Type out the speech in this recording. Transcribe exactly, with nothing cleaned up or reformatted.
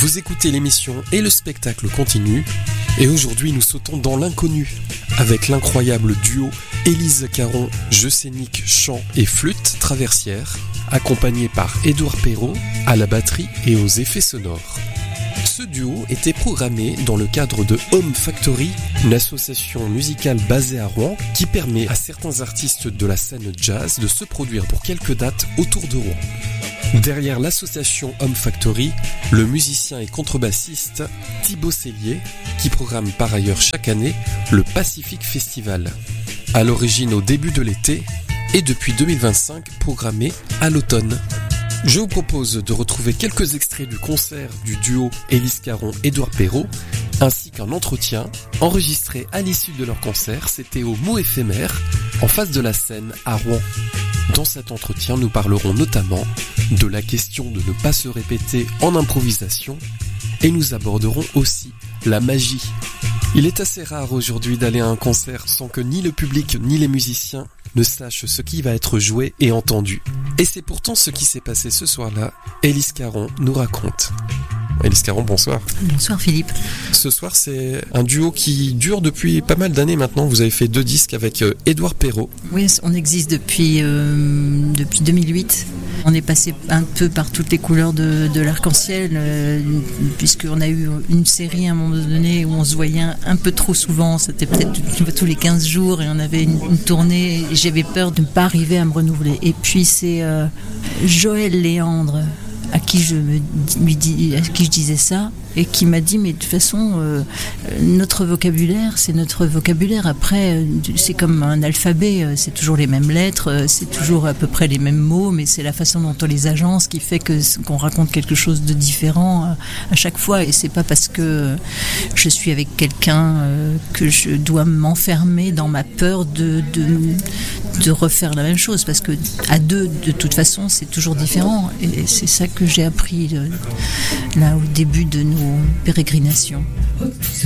Vous écoutez l'émission Et le spectacle continue. Et aujourd'hui, nous sautons dans l'inconnu avec l'incroyable duo Élise Caron, jeu scénique, chant et flûte traversière, accompagné par Édouard Perrault à la batterie et aux effets sonores. Ce duo était programmé dans le cadre de Home Factory, une association musicale basée à Rouen qui permet à certains artistes de la scène jazz de se produire pour quelques dates autour de Rouen. Derrière l'association Home Factory, le musicien et contrebassiste Thibaut Cellier, qui programme par ailleurs chaque année le Pacific Festival. À l'origine au début de l'été et depuis deux mille vingt-cinq programmé à l'automne. Je vous propose de retrouver quelques extraits du concert du duo Élise Caron-Édouard Perrault, ainsi qu'un entretien enregistré à l'issue de leur concert, c'était au Mot éphémère, en face de la scène à Rouen. Dans cet entretien, nous parlerons notamment de la question de ne pas se répéter en improvisation, et nous aborderons aussi la magie. Il est assez rare aujourd'hui d'aller à un concert sans que ni le public ni les musiciens ne sachent ce qui va être joué et entendu. Et c'est pourtant ce qui s'est passé ce soir-là. Élise Caron nous raconte. Élise Caron, bonsoir. Bonsoir Philippe. Ce soir, c'est un duo qui dure depuis pas mal d'années maintenant. Vous avez fait deux disques avec euh, Édouard Perrault. Oui, on existe depuis, euh, depuis deux mille huit. On est passé un peu par toutes les couleurs de, de l'arc-en-ciel, euh, puisqu'on a eu une série à un moment donné où on se voyait un, un peu trop souvent. C'était peut-être tous les quinze jours et on avait une, une tournée. Et j'avais peur de ne pas arriver à me renouveler. Et puis c'est euh, Joël Léandre à qui je me lui dis, à qui je disais ça, et qui m'a dit mais de toute façon euh, notre vocabulaire c'est notre vocabulaire, après c'est comme un alphabet, c'est toujours les mêmes lettres, c'est toujours à peu près les mêmes mots, mais c'est la façon dont on les agence qui fait que, qu'on raconte quelque chose de différent à chaque fois, et c'est pas parce que je suis avec quelqu'un euh, que je dois m'enfermer dans ma peur de, de, de refaire la même chose, parce que à deux de toute façon c'est toujours différent, et c'est ça que j'ai appris euh, là au début de nos pérégrinations.